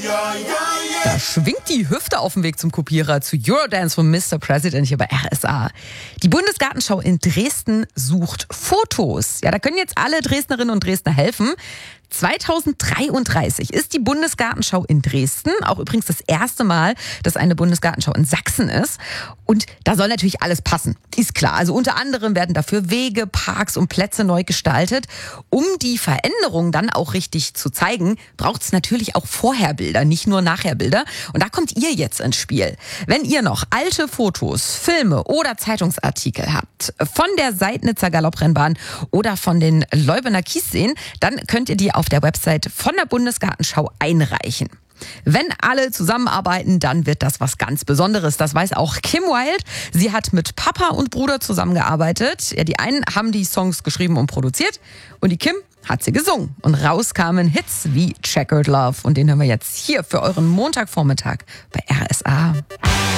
Da schwingt die Hüfte auf dem Weg zum Kopierer zu Eurodance von Mr. President hier bei RSA. Die Bundesgartenschau in Dresden sucht Fotos. Ja, da können jetzt alle Dresdnerinnen und Dresdner helfen. 2033 ist die Bundesgartenschau in Dresden. Auch übrigens das erste Mal, dass eine Bundesgartenschau in Sachsen ist. Und da soll natürlich alles passen. Ist klar. Also unter anderem werden dafür Wege, Parks und Plätze neu gestaltet. Um die Veränderungen dann auch richtig zu zeigen, braucht es natürlich auch Vorherbilder, nicht nur Nachherbilder. Und da kommt ihr jetzt ins Spiel. Wenn ihr noch alte Fotos, Filme oder Zeitungsartikel habt von der Seidnitzer Galopprennbahn oder von den Leubener Kiesseen, dann könnt ihr die auf der Website von der Bundesgartenschau einreichen. Wenn alle zusammenarbeiten, dann wird das was ganz Besonderes. Das weiß auch Kim Wilde. Sie hat mit Papa und Bruder zusammengearbeitet. Ja, die einen haben die Songs geschrieben und produziert und die Kim hat sie gesungen. Und raus kamen Hits wie Checkered Love. Und den hören wir jetzt hier für euren Montagvormittag bei RSA.